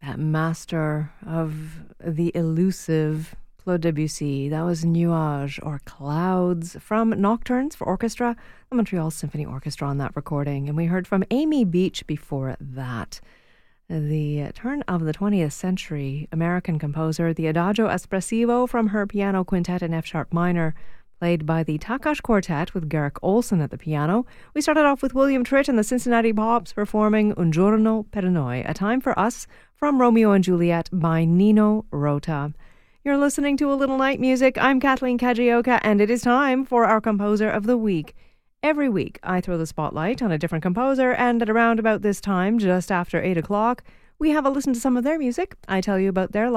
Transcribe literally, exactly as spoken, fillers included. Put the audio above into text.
that master of the elusive Claude Debussy. That was Nuages, or Clouds, from Nocturnes for Orchestra, the Montreal Symphony Orchestra on that recording. And we heard from Amy Beach before that. The turn of the twentieth century American composer, the Adagio Espressivo from her piano quintet in F-sharp minor, played by the Takash Quartet with Garrick Olson at the piano. We started off with William Tritt and the Cincinnati Pops performing Un Giorno per Noi, A Time for Us, from Romeo and Juliet by Nino Rota. You're listening to A Little Night Music. I'm Kathleen Kajioka, and it is time for our Composer of the Week. Every week, I throw the spotlight on a different composer, and at around about this time, just after eight o'clock, we have a listen to some of their music. I tell you about their